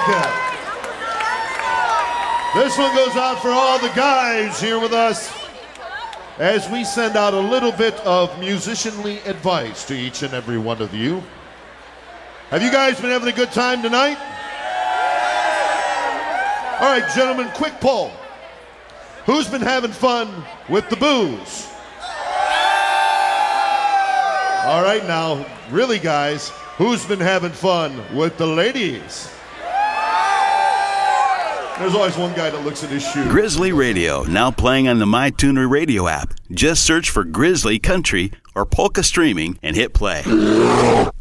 Hellcat. This one goes out for all the guys here with us as we send out a little bit of musicianly advice to each and every one of you. Have you guys been having a good time tonight? All right, gentlemen, quick poll. Who's been having fun with the booze? All right, now, really, guys, who's been having fun with the ladies? There's always one guy that looks at his shoes. Grizzly Radio, now playing on the MyTuner radio app. Just search for Grizzly Country or Polka Streaming and hit play.